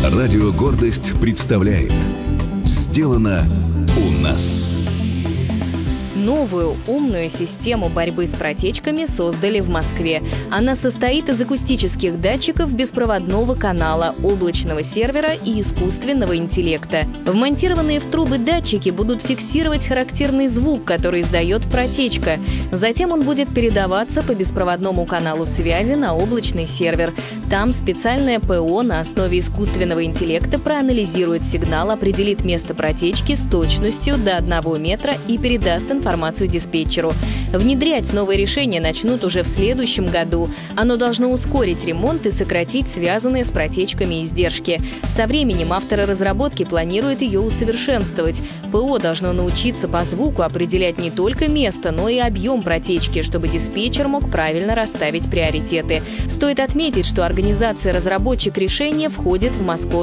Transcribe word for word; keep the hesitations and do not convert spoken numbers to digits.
Радио «Гордость» представляет «Сделано у нас». Новую умную систему борьбы с протечками создали в Москве. Она состоит из акустических датчиков беспроводного канала, облачного сервера и искусственного интеллекта. Вмонтированные в трубы датчики будут фиксировать характерный звук, который издает протечка. Затем он будет передаваться по беспроводному каналу связи на облачный сервер. Там специальное ПО на основе искусственного интеллекта проанализирует сигнал, определит место протечки с точностью до одного метра и передаст информацию информацию диспетчеру. Внедрять новое решение начнут уже в следующем году. Оно должно ускорить ремонт и сократить связанные с протечками издержки. Со временем авторы разработки планируют ее усовершенствовать. ПО должно научиться по звуку определять не только место, но и объем протечки, чтобы диспетчер мог правильно расставить приоритеты. Стоит отметить, что организация разработчик решения входит в Московскую